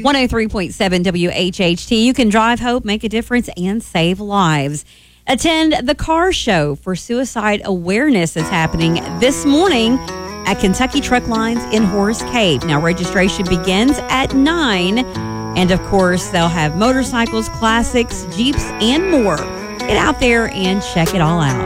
103.7 WHHT. You can drive hope, make a difference, and save lives. Attend the car show for suicide awareness that's happening this morning at Kentucky Truck Lines in Horace Cave. Now, registration begins at 9. And, of course, they'll have motorcycles, classics, Jeeps, and more. Get out there and check it all out.